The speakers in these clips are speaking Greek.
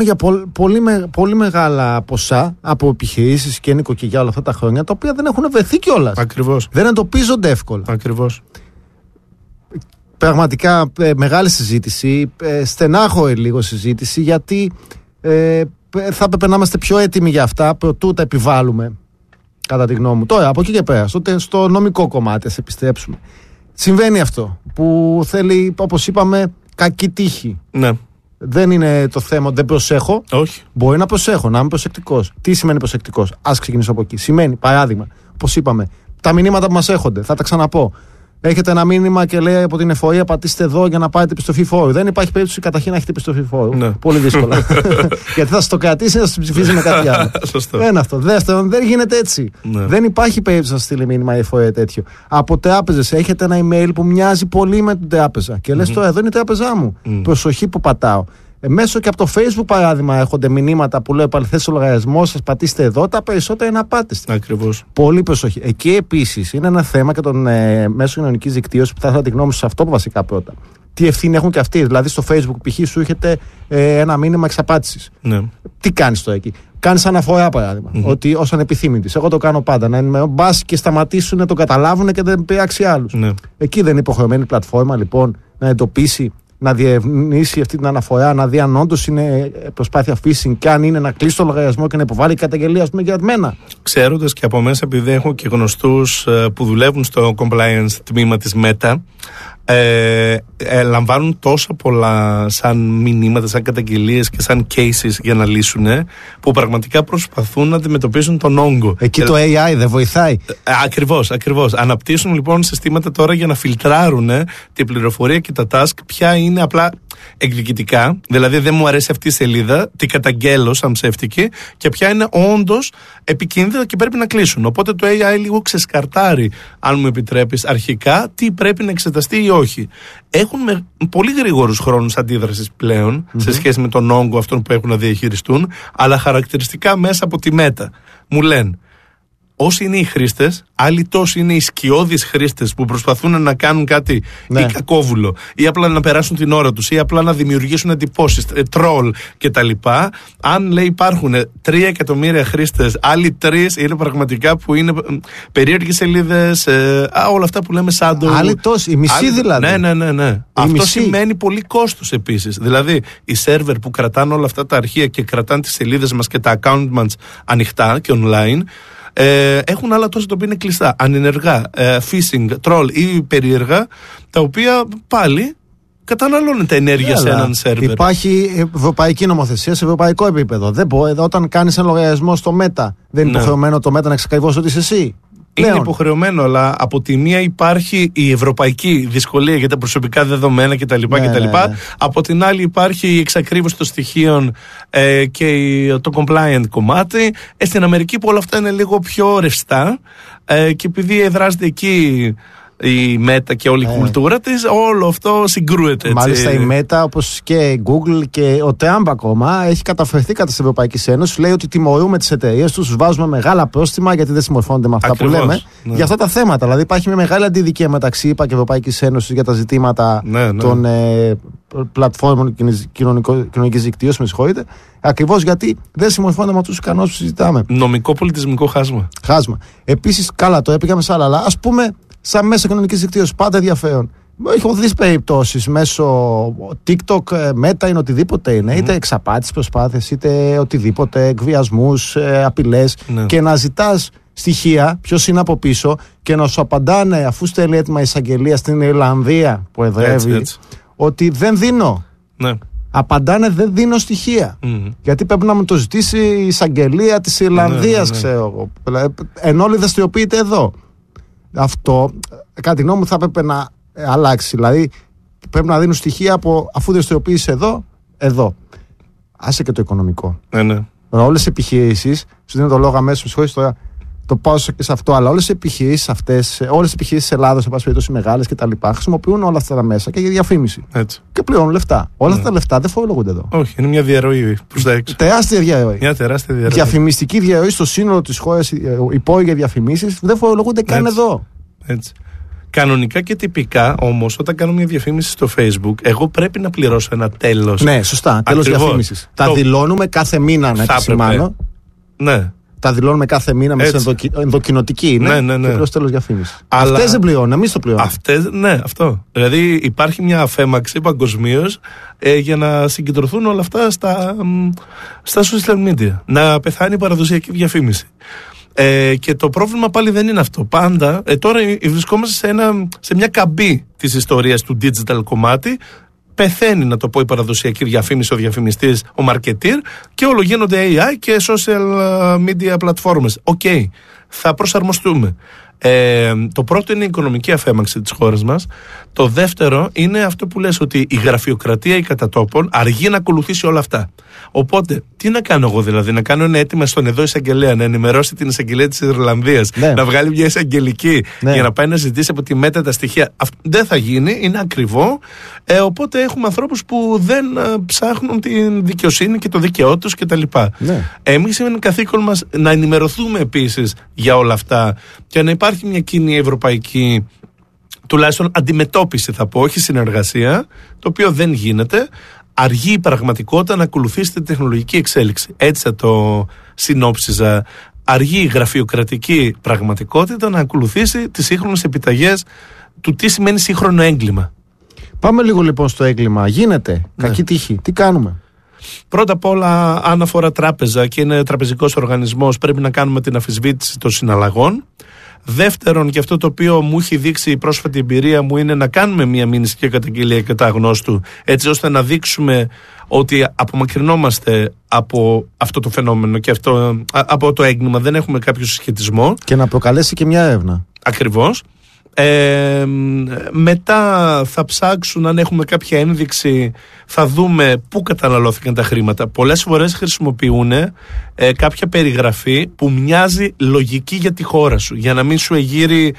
Για πολύ μεγάλα ποσά από επιχειρήσεις και νοικοκυριά όλα αυτά τα χρόνια, τα οποία δεν έχουν βρεθεί κιόλας. Ακριβώς. Δεν εντοπίζονται εύκολα. Ακριβώς. Πραγματικά μεγάλη συζήτηση, στενάχωρη λίγο συζήτηση, γιατί θα έπρεπε να είμαστε πιο έτοιμοι για αυτά προτού τα επιβάλλουμε, κατά τη γνώμη μου. Τώρα, από εκεί και πέρα, στο νομικό κομμάτι, ας επιστρέψουμε. Συμβαίνει αυτό που θέλει, όπως είπαμε, κακή τύχη. Ναι. Δεν είναι το θέμα ότι δεν προσέχω. Όχι. Μπορεί να προσέχω, να είμαι προσεκτικός. Τι σημαίνει προσεκτικός? Ας ξεκινήσω από εκεί. Σημαίνει, παράδειγμα, όπως είπαμε, τα μηνύματα που μας έρχονται, θα τα ξαναπώ. Έχετε ένα μήνυμα και λέει από την εφορία πατήστε εδώ για να πάρετε επιστροφή φόρου. Δεν υπάρχει περίπτωση καταρχήν να έχετε επιστροφή φόρου. Ναι. Πολύ δύσκολα. Γιατί θα σας το κρατήσει να σας ψηφίζει με κάτι άλλο. Ένα αυτό. Δεύτερον, δεν γίνεται έτσι. Ναι. Δεν υπάρχει περίπτωση να στείλει μήνυμα η εφορία τέτοιο. Από τράπεζες έχετε ένα email που μοιάζει πολύ με την τράπεζα. Και λες τώρα, εδώ είναι η τράπεζά μου. Προσοχή που πατάω. Μέσω και από το Facebook, παράδειγμα, έρχονται μηνύματα που λέω επαληθεύστε το λογαριασμό σας, πατήστε εδώ. Τα περισσότερα είναι απάτηστα. Ακριβώς. Πολύ προσοχή. Εκεί επίσης είναι ένα θέμα και των μέσων κοινωνικής δικτύωσης που θα ήθελα τη γνώμη σε αυτό βασικά πρώτα. Τι ευθύνη έχουν και αυτοί? Δηλαδή στο Facebook, π.χ. σου έρχεται ένα μήνυμα εξαπάτησης. Ναι. Τι κάνεις τώρα εκεί? Κάνεις αναφορά, παράδειγμα, ότι ως ανεπιθύμητης. Εγώ το κάνω πάντα. Να μπας και σταματήσουν, να το καταλάβουν και δεν πειράξει άλλους. Ναι. Εκεί δεν είναι υποχρεωμένη η πλατφόρμα λοιπόν να εντοπίσει, να διευνήσει αυτή την αναφορά, να δει αν όντως είναι προσπάθεια phishing και αν είναι να κλείσει το λογαριασμό και να υποβάλει καταγγελία, ας πούμε, για μένα. Ξέροντας και από μέσα, επειδή έχω και γνωστούς που δουλεύουν στο compliance τμήμα της Meta, λαμβάνουν τόσα πολλά σαν μηνύματα, σαν καταγγελίες και σαν cases για να λύσουν, που πραγματικά προσπαθούν να αντιμετωπίσουν τον όγκο. Εκεί το AI δεν βοηθάει. Ακριβώς. Αναπτύσσουν λοιπόν συστήματα τώρα για να φιλτράρουν την πληροφορία και τα task, ποια είναι απλά εκδικητικά, δηλαδή δεν μου αρέσει αυτή η σελίδα, την καταγγέλω σαν ψεύτικη, και ποια είναι όντως επικίνδυνα και πρέπει να κλείσουν. Οπότε το AI λίγο ξεσκαρτάρει, αν μου επιτρέπεις, αρχικά τι πρέπει να εξεταστεί ή όχι. Έχουν πολύ γρήγορους χρόνους αντίδρασης πλέον σε σχέση με τον όγκο αυτών που έχουν να διαχειριστούν, αλλά χαρακτηριστικά μέσα από τη Meta μου λένε όσοι είναι οι χρήστες, άλλοι τόσοι είναι οι σκιώδεις χρήστες που προσπαθούν να κάνουν κάτι ή κακόβουλο, ή απλά να περάσουν την ώρα τους, ή απλά να δημιουργήσουν εντυπώσεις, τρόλ κτλ. Αν λέει υπάρχουν 3 εκατομμύρια χρήστες, άλλοι 3 είναι πραγματικά που είναι περίεργες σελίδες, όλα αυτά που λέμε shadow. Άλλοι τόσοι, η μισή δηλαδή. Ναι. Αυτό σημαίνει πολύ κόστος επίσης. Δηλαδή, οι σερβερ που κρατάνε όλα αυτά τα αρχεία και κρατάνε τις σελίδες μας και τα accountments ανοιχτά και online, έχουν άλλα τόσα τα οποία είναι κλειστά, ανενεργά, phishing, troll ή περίεργα, τα οποία πάλι καταναλώνουν τα ενέργεια σε έναν σερβερ. Υπάρχει ευρωπαϊκή νομοθεσία σε ευρωπαϊκό επίπεδο. Δεν μπορεί, όταν κάνεις ένα λογαριασμό στο Meta, δεν είναι υποχρεωμένο το Meta να εξακριβώσει ότι είσαι εσύ? Είναι υποχρεωμένο, αλλά από τη μία υπάρχει η ευρωπαϊκή δυσκολία για τα προσωπικά δεδομένα κτλ. Από την άλλη υπάρχει η εξακρίβωση των στοιχείων και το compliant κομμάτι. Στην Αμερική που όλα αυτά είναι λίγο πιο ρευστά, και επειδή εδράζεται εκεί η Meta και όλη η κουλτούρα της, όλο αυτό συγκρούεται. Έτσι. Μάλιστα η Meta, όπως και η Google και ο Trump ακόμα, έχει καταφερθεί κατά της Ευρωπαϊκής Ένωσης. Λέει ότι τιμωρούμε τις εταιρείες τους, βάζουμε μεγάλα πρόστιμα γιατί δεν συμμορφώνονται με αυτά που λέμε. Ναι. Για αυτά τα θέματα. Δηλαδή υπάρχει μια μεγάλη αντιδικία μεταξύ ΕΠΑ και Ευρωπαϊκής Ένωσης για τα ζητήματα των πλατφόρμων κοινωνικής δικτύωσης, με συγχωρείτε. Ακριβώς γιατί δεν συμμορφώνονται με αυτούς τους κανόνες που συζητάμε. Νομικό πολιτισμικό χάσμα. Επίσης, καλά, το έπηγαμε σε άλλα, αλλά ας πούμε, σαν μέσα κοινωνικής δικτύωσης, πάντα ενδιαφέρον. Έχω δει περιπτώσεις μέσω TikTok, Meta είναι οτιδήποτε είναι, είτε εξαπάτηση προσπάθειες, είτε οτιδήποτε, εκβιασμούς, απειλές, και να ζητάς στοιχεία, ποιος είναι από πίσω, και να σου απαντάνε, αφού στέλνει έτοιμα εισαγγελία στην Ιρλανδία που εδρεύει, ότι δεν δίνω. Ναι. Απαντάνε δεν δίνω στοιχεία. Γιατί πρέπει να μου το ζητήσει η εισαγγελία της Ιρλανδίας, ξέρω εγώ. Ενώ όλοι δραστηριοποιείται εδώ. Αυτό, κατά τη γνώμη μου, θα έπρεπε να αλλάξει. Δηλαδή, πρέπει να δίνουν στοιχεία από αφού δραστηριοποιείσαι εδώ. Άσε και το οικονομικό. Όλες οι επιχειρήσεις, σου δίνω το λόγο αμέσως, συγχωρείς τώρα, το πάω και σε αυτό, αλλά όλες οι επιχειρήσεις αυτές, όλες οι επιχειρήσεις της Ελλάδας, σε πάση περιπτώσει μεγάλες κτλ., χρησιμοποιούν όλα αυτά τα μέσα και για διαφήμιση. Έτσι. Και πληρώνουν λεφτά. Όλα αυτά τα λεφτά δεν φορολογούνται εδώ. Όχι, είναι μια διαρροή προς τα έξω. Τεράστια διαρροή. Μια τεράστια διαρροή. Διαφημιστική διαρροή στο σύνολο της χώρας, υπόγεια διαφημίσεις δεν φορολογούνται καν εδώ. Έτσι. Κανονικά και τυπικά όμως, όταν κάνω μια διαφήμιση στο Facebook, εγώ πρέπει να πληρώσω ένα τέλος. Ναι, σωστά. Τέλος διαφήμισης. Τα δηλώνουμε κάθε μήνα, να επισημάνω. Ναι. Τα δηλώνουμε κάθε μήνα με ενδοκοινοτική είναι. Ναι. Και τέλος διαφήμιση. Αλλά αυτές δεν πληρώνουν, εμείς το πληρώνουμε. Ναι, αυτό. Δηλαδή υπάρχει μια αφέμαξη παγκοσμίως για να συγκεντρωθούν όλα αυτά στα social media. Να πεθάνει η παραδοσιακή διαφήμιση. Και το πρόβλημα πάλι δεν είναι αυτό. Πάντα, τώρα βρισκόμαστε σε μια καμπή της ιστορίας του digital κομμάτι. Πεθαίνει, να το πω, η παραδοσιακή διαφήμιση, ο διαφημιστής, ο marketer, και όλο γίνονται AI και social media πλατφόρμες. Οκ, θα προσαρμοστούμε. Το πρώτο είναι η οικονομική αφέμαξη της χώρας μας. Το δεύτερο είναι αυτό που λες, ότι η γραφειοκρατία, η κατά τόπων, αργεί να ακολουθήσει όλα αυτά. Οπότε, τι να κάνω εγώ δηλαδή? Να κάνω ένα αίτημα στον εδώ εισαγγελέα, να ενημερώσει την εισαγγελία της Ιρλανδίας, να βγάλει μια εισαγγελική για να πάει να ζητήσει από τη ΜΕΤΑ τα στοιχεία? Δεν θα γίνει, είναι ακριβό. Οπότε έχουμε ανθρώπους που δεν ψάχνουν την δικαιοσύνη και το δικαιό τους κτλ. Εμείς είναι καθήκον μας να ενημερωθούμε επίσης για όλα αυτά και να υπάρχει μια κοινή ευρωπαϊκή, τουλάχιστον αντιμετώπιση, θα πω, όχι συνεργασία, το οποίο δεν γίνεται. Αργεί η πραγματικότητα να ακολουθήσει την τεχνολογική εξέλιξη. Έτσι θα το συνόψιζα. Αργεί η γραφειοκρατική πραγματικότητα να ακολουθήσει τις σύγχρονες επιταγές του τι σημαίνει σύγχρονο έγκλημα. Πάμε λίγο λοιπόν στο έγκλημα. Γίνεται. Κακή τύχη. Τι κάνουμε? Πρώτα απ' όλα, αν αφορά τράπεζα και είναι τραπεζικός οργανισμός, πρέπει να κάνουμε την αμφισβήτηση των συναλλαγών. Δεύτερον, και αυτό το οποίο μου έχει δείξει η πρόσφατη εμπειρία μου, είναι να κάνουμε μια μηνυστική καταγγελία κατά αγνώστου, έτσι ώστε να δείξουμε ότι απομακρυνόμαστε από αυτό το φαινόμενο και από το έγκλημα, δεν έχουμε κάποιο συσχετισμό. Και να προκαλέσει και μια έρευνα. Ακριβώς. Μετά θα ψάξουν, αν έχουμε κάποια ένδειξη, θα δούμε πού καταναλώθηκαν τα χρήματα. Πολλές φορές χρησιμοποιούν κάποια περιγραφή που μοιάζει λογική για τη χώρα σου, για να μην σου εγείρει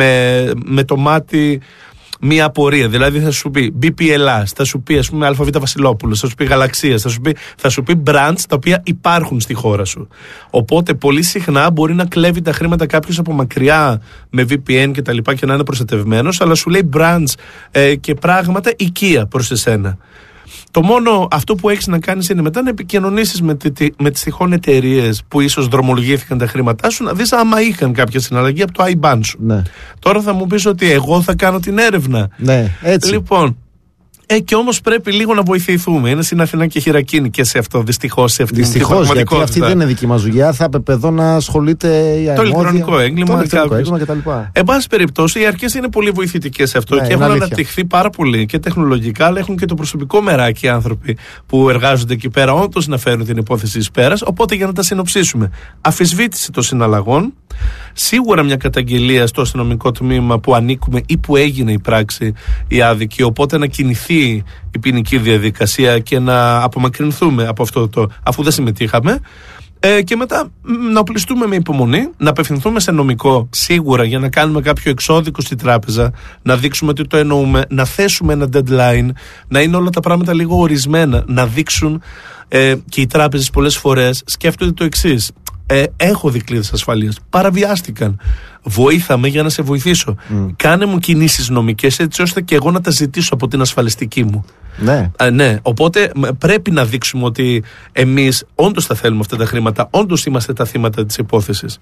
με το μάτι μία απορία. Δηλαδή θα σου πει BP Ελλάς, θα σου πει ας πούμε ΑΒ Βασιλόπουλος, θα σου πει Γαλαξίας, θα σου πει brands τα οποία υπάρχουν στη χώρα σου. Οπότε πολύ συχνά μπορεί να κλέβει τα χρήματα κάποιος από μακριά με VPN και τα λοιπά και να είναι προστατευμένος, αλλά σου λέει brands και πράγματα οικία προς εσένα. Το μόνο αυτό που έχεις να κάνεις είναι μετά να επικοινωνήσεις με τις τυχόν εταιρείες που ίσως δρομολογήθηκαν τα χρήματά σου, να δεις άμα είχαν κάποια συναλλαγή από το IBAN σου. Ναι. Τώρα θα μου πεις ότι εγώ θα κάνω την έρευνα. Ναι, έτσι. Λοιπόν, και όμως πρέπει λίγο να βοηθηθούμε. Είναι στην Αθηνά και Χειρακίνη και σε αυτό, δυστυχώς, σε αυτή την πραγματικότητα. Δυστυχώς, γιατί αυτή δεν είναι δική μας δουλειά. Θα έπρεπε εδώ να ασχολείται η το ηλεκτρονικό έγκλημα κτλ. Εν πάση περιπτώσει, οι αρχές είναι πολύ βοηθητικές σε αυτό, ναι, και έχουν αναπτυχθεί πάρα πολύ και τεχνολογικά, αλλά έχουν και το προσωπικό μεράκι άνθρωποι που εργάζονται εκεί πέρα, όντως να φέρουν την υπόθεση εις πέρας. Οπότε, για να τα συνοψίσουμε, αμφισβήτηση των συναλλαγών, σίγουρα μια καταγγελία στο αστυνομικό τμήμα που ανήκουμε ή που έγινε η πράξη η άδικη, οπότε να κινηθεί η ποινική διαδικασία και να απομακρυνθούμε από αυτό αφού δεν συμμετείχαμε, και μετά να οπλιστούμε με υπομονή, να απευθυνθούμε σε νομικό σίγουρα για να κάνουμε κάποιο εξώδικο στη τράπεζα, να δείξουμε ότι το εννοούμε, να θέσουμε ένα deadline, να είναι όλα τα πράγματα λίγο ορισμένα, να δείξουν, και οι τράπεζες πολλές φορές σκέφτονται το εξής: έχω δικλείδες ασφαλείας, παραβιάστηκαν, βοήθαμε για να σε βοηθήσω, κάνε μου κινήσεις νομικές έτσι ώστε και εγώ να τα ζητήσω από την ασφαλιστική μου. Ναι. Ναι. Οπότε πρέπει να δείξουμε ότι εμείς όντως θα θέλουμε αυτά τα χρήματα, όντως είμαστε τα θύματα της υπόθεσης.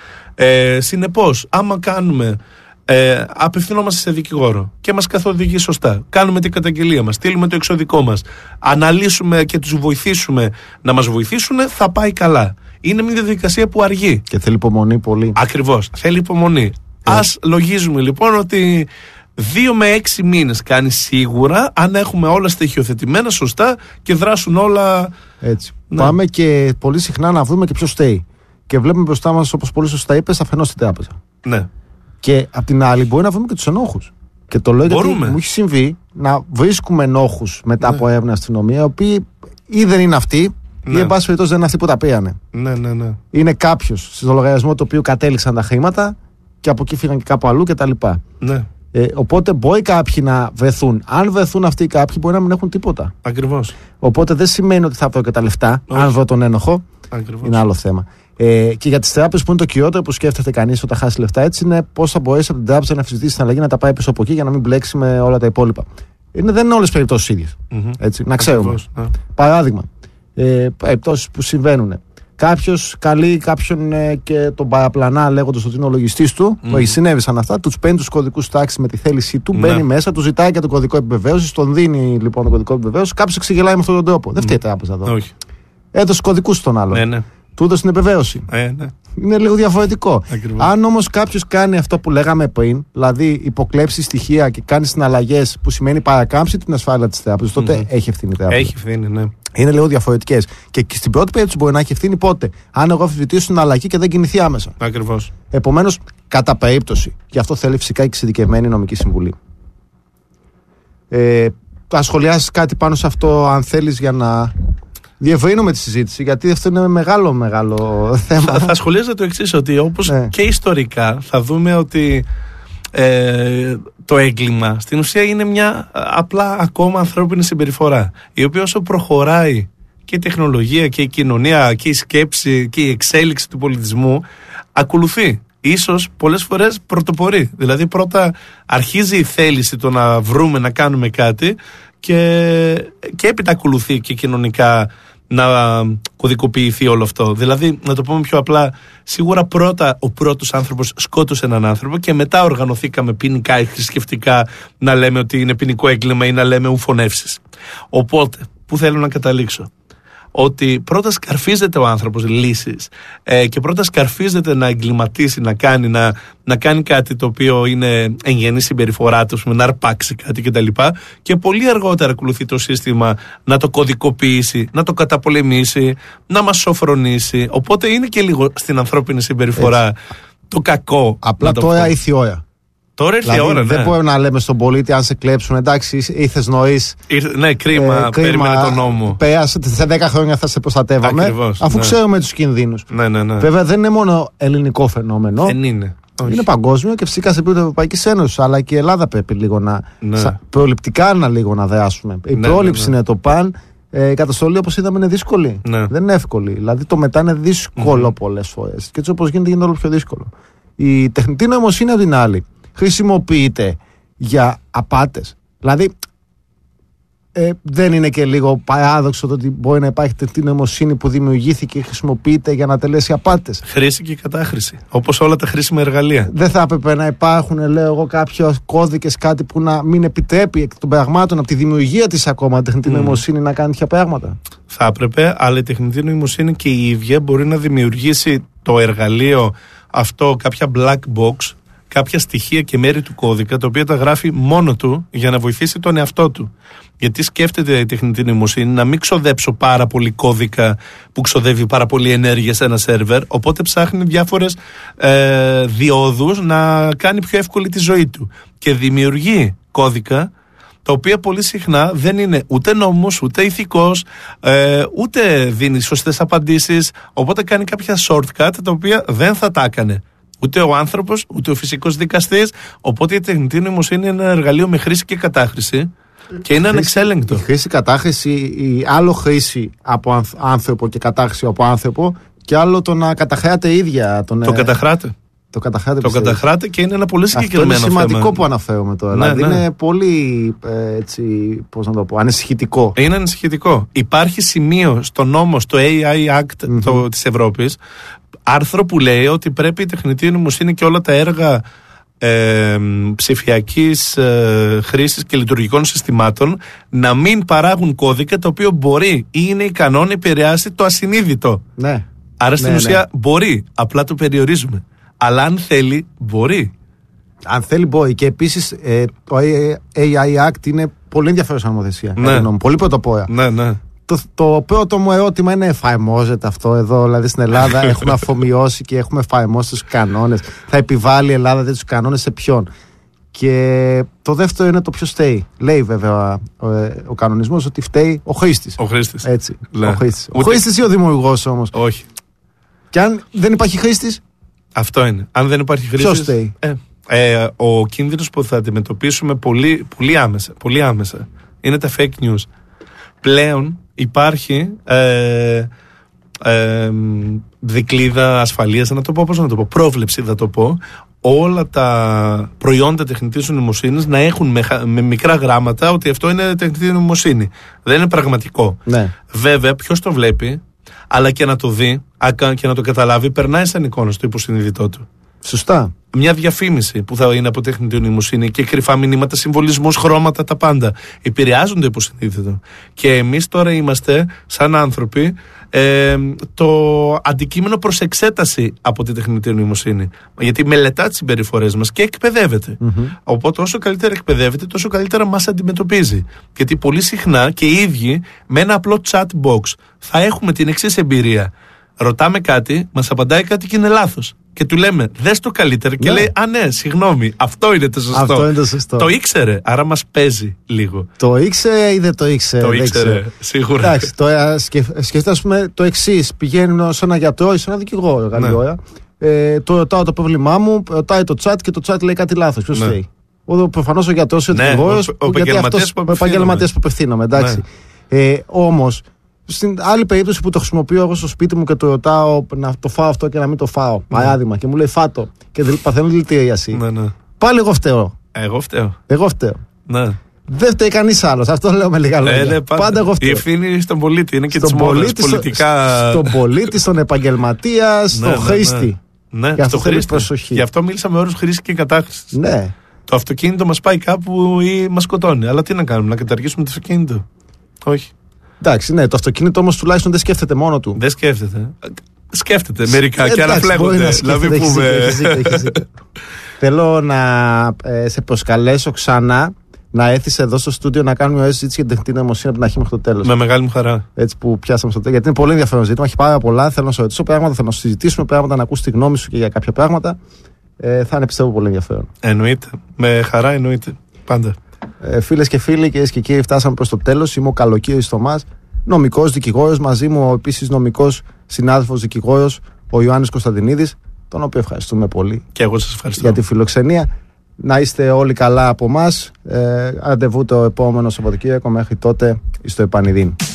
Συνεπώς, άμα κάνουμε, απευθυνόμαστε σε δικηγόρο και μας καθοδηγεί σωστά, κάνουμε την καταγγελία μας, στείλουμε το εξωδικό μας, αναλύσουμε και τους βοηθήσουμε να μας βοηθήσουν, θα πάει καλά. Είναι μια διαδικασία που αργεί. Και θέλει υπομονή πολύ. Ακριβώς. Θέλει υπομονή. Ας λογίζουμε λοιπόν ότι 2 με 6 μήνες κάνει σίγουρα, αν έχουμε όλα στοιχειοθετημένα σωστά και δράσουν όλα. Έτσι. Ναι. Πάμε και πολύ συχνά να βρούμε και ποιος φταίει. Και βλέπουμε μπροστά μας, όπως πολύ σωστά είπες, αφενός την τράπεζα. Ναι. Και απ' την άλλη μπορεί να βρούμε και τους ενόχους. Και το λέω γιατί μου έχει συμβεί να βρίσκουμε ενόχους μετά από έρευνα αστυνομία, οι οποίοι ή δεν είναι αυτοί, ή εν πάση περιπτώσει δεν είναι αυτοί που τα πήγανε. Ναι. Είναι κάποιος στο λογαριασμό το οποίο κατέληξαν τα χρήματα και από εκεί φύγαν και κάπου αλλού κτλ. Ναι. Οπότε μπορεί κάποιοι να βρεθούν. Αν βρεθούν αυτοί οι κάποιοι, μπορεί να μην έχουν τίποτα. Ακριβώς. Οπότε δεν σημαίνει ότι θα βρω και τα λεφτά. Όχι. Αν βρω τον ένοχο. Ακριβώς. Είναι άλλο θέμα. Και για τις τράπεζες που είναι το κυριότερο που σκέφτεται κανείς όταν χάσει λεφτά, έτσι είναι πώς θα μπορέσει από την τράπεζα να αμφισβητήσει την αλλαγή, να τα πάει πίσω από εκεί για να μην μπλέξει με όλα τα υπόλοιπα. Δεν είναι όλες οι περιπτώσεις ίδιες. Έτσι, να ξέρουμε. Παράδειγμα, περιπτώσεις που συμβαίνουν. Κάποιος καλεί κάποιον και τον παραπλανά λέγοντας ότι είναι ο λογιστής του. Συνέβησαν αυτά. Τους παίρνει τους κωδικούς τάξης με τη θέλησή του, μπαίνει μέσα, του ζητάει και το κωδικό επιβεβαίωσης, τον δίνει λοιπόν το κωδικό επιβεβαίωσης. Κάποιος εξεγελάει με αυτόν τον τρόπο. Δεν φταίει η τράπεζα εδώ. Έδωσε κωδικούς στον άλλον. Του έδωσε την επιβεβαίωση. Είναι λίγο διαφορετικό. Ακριβώς. Αν όμως κάποιος κάνει αυτό που λέγαμε πριν, δηλαδή υποκλέψει στοιχεία και κάνει συναλλαγές που σημαίνει παρακάμψει την ασφάλεια της τράπεζας, τότε έχει ευθύνη η τράπεζα. Έχει ευθύνη, ναι. Είναι λίγο διαφορετικές. Και στην πρώτη περίπτωση μπορεί να έχει ευθύνη πότε? Αν εγώ αμφισβητήσω την αλλαγή και δεν κινηθεί άμεσα. Ακριβώς. Επομένως, κατά περίπτωση. Γι' αυτό θέλει φυσικά και εξειδικευμένη νομική συμβουλή. Θα σχολιάσεις κάτι πάνω σε αυτό, αν θέλεις, για να διευρύνουμε τη συζήτηση, γιατί αυτό είναι μεγάλο θέμα. Θα σχολιάζω το εξής, ότι όπως και ιστορικά θα δούμε ότι το έγκλημα στην ουσία είναι μια απλά ακόμα ανθρώπινη συμπεριφορά, η οποία όσο προχωράει και η τεχνολογία και η κοινωνία και η σκέψη και η εξέλιξη του πολιτισμού ακολουθεί. Ίσως πολλές φορές πρωτοπορεί. Δηλαδή πρώτα αρχίζει η θέληση το να βρούμε, να κάνουμε κάτι και έπειτα ακολουθεί και κοινωνικά να κωδικοποιηθεί όλο αυτό. Δηλαδή, να το πούμε πιο απλά, σίγουρα πρώτα ο πρώτος άνθρωπος σκότωσε έναν άνθρωπο και μετά οργανωθήκαμε ποινικά ή θρησκευτικά να λέμε ότι είναι ποινικό έγκλημα ή να λέμε ουφωνεύσεις. Οπότε, πού θέλω να καταλήξω? Ότι πρώτα σκαρφίζεται ο άνθρωπος λύσεις και πρώτα σκαρφίζεται να εγκληματίσει, να κάνει κάτι το οποίο είναι εγγενή συμπεριφορά του, να αρπάξει κάτι κτλ. Και πολύ αργότερα ακολουθεί το σύστημα να το κωδικοποιήσει, να το καταπολεμήσει, να μας σοφρονήσει. Οπότε είναι και λίγο στην ανθρώπινη συμπεριφορά το κακό. Απλά τώρα ήρθε η ώρα. Τώρα ήρθε η ώρα, ναι. Δεν μπορούμε να λέμε στον πολίτη, αν σε κλέψουν, εντάξει, ήρθες νωρίς. Ναι, κρίμα, περίμενε τον νόμο. Πέρασε, σε 10 χρόνια θα σε προστατεύαμε. Ακριβώς, αφού ναι. ξέρουμε τους κινδύνους. Ναι. Βέβαια δεν είναι μόνο ελληνικό φαινόμενο. Δεν είναι. Είναι παγκόσμιο και φυσικά σε επίπεδο Ευρωπαϊκής Ένωσης. Αλλά και η Ελλάδα πρέπει λίγο προληπτικά να δράσουμε. Η πρόληψη είναι το παν. Η καταστολή, όπως είδαμε, είναι δύσκολη. Ναι. Δεν είναι εύκολη. Δηλαδή το μετά είναι δύσκολο πολλές φορές. Και έτσι όπως γίνεται όλο πιο δύσκολο. Η τεχνητή νοημοσύνη, από την άλλη, χρησιμοποιείται για απάτες. Δηλαδή δεν είναι και λίγο παράδοξο το ότι μπορεί να υπάρχει τεχνητή νοημοσύνη που δημιουργήθηκε και χρησιμοποιείται για να τελέσει απάτες? Χρήση και κατάχρηση, όπως όλα τα χρήσιμα εργαλεία. Δεν θα έπρεπε να υπάρχουν, λέω εγώ, κάποιοι κώδικες, κάτι που να μην επιτρέπει εκ των πραγμάτων από τη δημιουργία της ακόμα τεχνητή νοημοσύνη να κάνει τέτοια πράγματα? Θα έπρεπε, αλλά η τεχνητή νοημοσύνη και η ίδια μπορεί να δημιουργήσει το εργαλείο αυτό, κάποια black box, κάποια στοιχεία και μέρη του κώδικα, τα οποία τα γράφει μόνο του για να βοηθήσει τον εαυτό του. Γιατί σκέφτεται η τεχνητή νοημοσύνη να μην ξοδέψω πάρα πολύ κώδικα που ξοδεύει πάρα πολύ ενέργεια σε ένα σερβερ, οπότε ψάχνει διάφορες διόδους να κάνει πιο εύκολη τη ζωή του. Και δημιουργεί κώδικα, τα οποία πολύ συχνά δεν είναι ούτε νόμος, ούτε ηθικός, ούτε δίνει σωστές απαντήσεις, οπότε κάνει κάποια shortcut τα οποία δεν θα τα έκανε ούτε ο άνθρωπος, ούτε ο φυσικός δικαστής. Οπότε η τεχνητή νοημοσύνη είναι ένα εργαλείο με χρήση και κατάχρηση και είναι ανεξέλεγκτο. Η χρήση, κατάχρηση, η άλλο χρήση από άνθρωπο και κατάχρηση από άνθρωπο, και άλλο το να καταχράτε ίδια. Το καταχράτε. Το καταχράτε και είναι ένα πολύ συγκεκριμένο θέμα. Αυτό είναι σημαντικό που αναφέρομαι τώρα. Ναι, δηλαδή είναι πολύ πώς να το πω, ανησυχητικό. Είναι ανησυχητικό. Υπάρχει σημείο στο νόμο, στο AI Act της Ευρώπης, άρθρο που λέει ότι πρέπει η τεχνητή νοημοσύνη και όλα τα έργα ψηφιακής χρήσης και λειτουργικών συστημάτων να μην παράγουν κώδικα το οποίο μπορεί ή είναι ικανό να επηρεάσει το ασυνείδητο. Ναι. Άρα στην ουσία μπορεί, απλά το περιορίζουμε. Αλλά αν θέλει, μπορεί. Αν θέλει, μπορεί. Και επίσης το AI Act είναι πολύ ενδιαφέρουσα νομοθεσία. Ναι. Πολύ πρωτοπόρα. Ναι. Το πρώτο μου ερώτημα είναι, εφαρμόζεται αυτό εδώ? Δηλαδή στην Ελλάδα έχουμε αφομοιώσει και έχουμε εφαρμόσει τους κανόνες. Θα επιβάλλει η Ελλάδα τους κανόνες σε ποιον? Και το δεύτερο είναι το ποιος φταίει. Λέει βέβαια ο κανονισμός ότι φταίει ο χρήστης. Ο χρήστης. Έτσι. Ο χρήστης ή ο δημιουργός όμως? Όχι. Και αν δεν υπάρχει χρήστης? Αυτό είναι. Αν δεν υπάρχει χρήστης, ποιος φταίει? Ο κίνδυνος που θα αντιμετωπίσουμε πολύ άμεσα είναι τα fake news. Πλέον υπάρχει δικλείδα ασφαλείας, πρόβλεψη θα το πω, όλα τα προϊόντα τεχνητής νοημοσύνης να έχουν με μικρά γράμματα ότι αυτό είναι τεχνητή νοημοσύνη. Δεν είναι πραγματικό. Ναι. Βέβαια, ποιος το βλέπει, αλλά και να το δει και να το καταλάβει, περνάει σαν εικόνα στο υποσυνείδητό του. Σωστά. Μια διαφήμιση που θα είναι από τεχνητή νοημοσύνη και κρυφά μηνύματα, συμβολισμούς, χρώματα, τα πάντα επηρεάζουν το υποσυνείδητο. Και εμείς τώρα είμαστε, σαν άνθρωποι, το αντικείμενο προς εξέταση από τη τεχνητή νοημοσύνη. Γιατί μελετά τις συμπεριφορές μας και εκπαιδεύεται. Οπότε, όσο καλύτερα εκπαιδεύεται, τόσο καλύτερα μας αντιμετωπίζει. Γιατί πολύ συχνά και οι ίδιοι με ένα απλό chat box θα έχουμε την εξής εμπειρία. Ρωτάμε κάτι, μας απαντάει κάτι και είναι λάθος. Και του λέμε, δες το καλύτερα. Και λέει, α, ναι, συγγνώμη, αυτό είναι το σωστό. Αυτό είναι το σωστό. Το ήξερε, άρα μας παίζει λίγο. Το ήξερε ή δεν το ήξερε? Το ήξερε, σίγουρα. Εντάξει, σκεφτείτε, ας πούμε, το εξής. Πηγαίνω σε ένα γιατρό ή σε ένα δικηγόρο. Το ρωτάω το πρόβλημά μου, ρωτάει το chat και το chat λέει κάτι λάθος. Ποιος λέει? Προφανώς ο γιατρός ή ο δικηγόρος, γιατί αυτός ο επαγγελματίας που απευθύνομαι. Εντάξει. Όμως, στην άλλη περίπτωση που το χρησιμοποιώ εγώ στο σπίτι μου και το ρωτάω να το φάω αυτό και να μην το φάω, παράδειγμα, και μου λέει φάτο και παθαίνω δηλητηρίαση. Πάλι εγώ φταίω. Εγώ φταίω. Ναι. Δεν φταίει κανείς άλλος. Αυτό λέω με λίγα λόγια. Πάντα εγώ φταίω. Η ευθύνη στον πολίτη είναι και της μόδας πολιτικά. Στον πολίτη, στον επαγγελματία, στον χρήστη. Ναι, στο χρήστη. Προσοχή. Γι' αυτό μίλησα με όρους χρήσης και κατάχρησης. Ναι. Το αυτοκίνητο μας πάει κάπου ή μας σκοτώνει. Αλλά τι να κάνουμε, να καταργήσουμε το αυτοκίνητο? Όχι. Εντάξει, ναι, το αυτοκίνητο όμως τουλάχιστον δεν σκέφτεται μόνο του. Δεν σκέφτεται. Σκέφτεται μερικά και αναφλέγονται. Δηλαδή πούμε. Θέλω να σε προσκαλέσω ξανά να έρθεις εδώ στο στούντιο να κάνουμε μια συζήτηση για την τεχνητή νοημοσύνη από την αρχή μέχρι το τέλος. Με μεγάλη μου χαρά. Έτσι που πιάσαμε στο τέλος. Γιατί είναι πολύ ενδιαφέρον ζήτημα. Έχει πάρα πολλά. Θέλω να σου ρωτήσω πράγματα, θέλω να συζητήσουμε πράγματα, να ακούσει τη γνώμη σου και για κάποια πράγματα. Θα είναι, πιστεύω, πολύ ενδιαφέρον. Εννοείται. Με χαρά, εννοείται. Πάντα. Φίλες και φίλοι, κυρίες και κύριοι, φτάσαμε προς το τέλος. Είμαι ο Καλοκύρης Θωμάς, νομικός δικηγόρος. Μαζί μου ο επίσης νομικός συνάδελφος δικηγόρος, ο Ιωάννης Κωνσταντινίδης, τον οποίο ευχαριστούμε πολύ. Και εγώ σας ευχαριστώ για τη φιλοξενία. Να είστε όλοι καλά από εμάς. Ραντεβού το επόμενο Σαββατοκύριακο. Μέχρι τότε, στο επανειδήν.